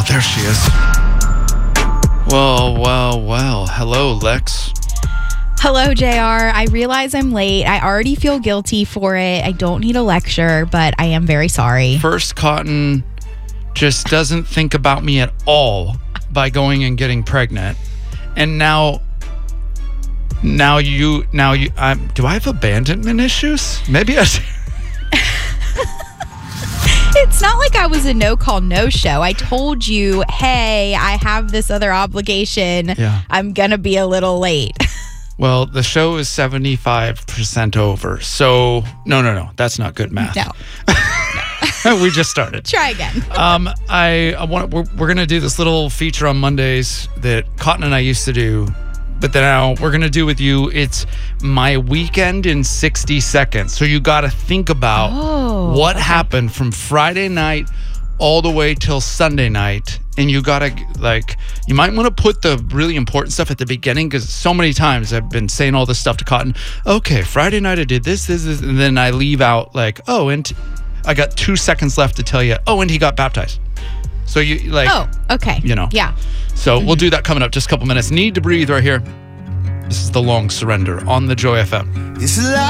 Oh, there she is. Well. Hello, Lex. Hello, JR. I realize I'm late. I already feel guilty for it. I don't need a lecture, but I am very sorry. First, Cotton just doesn't think about me at all by going and getting pregnant. And now you, do I have abandonment issues? Maybe I do. It's not like I was a no-call, no-show. I told you, hey, I have this other obligation. Yeah. I'm going to be a little late. Well, the show is 75% over. So, no. That's not good math. No. We just started. Try again. We're going to do this little feature on Mondays that Cotton and I used to do. But then now we're going to do with you, it's my weekend in 60 seconds. So you got to think about what happened from Friday night all the way till Sunday night. And you got to, you might want to put the really important stuff at the beginning, because so many times I've been saying all this stuff to Cotton. Okay, Friday night I did this, and then I leave out and I got 2 seconds left to tell you, and he got baptized. So you okay. Yeah. So we'll do that coming up just a couple minutes. Need to Breathe right here. This is The Long Surrender on the Joy FM. It's